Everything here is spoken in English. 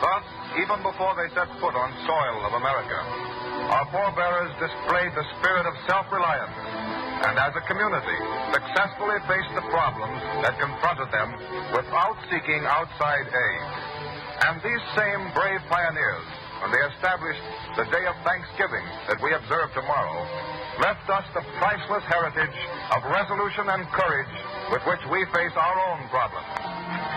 Thus, even before they set foot on soil of America, our forebears displayed the spirit of self-reliance and, as a community, successfully faced the problems that confronted them without seeking outside aid. And these same brave pioneers, when they established the day of Thanksgiving that we observe tomorrow, left us the priceless heritage of resolution and courage with which we face our own problems.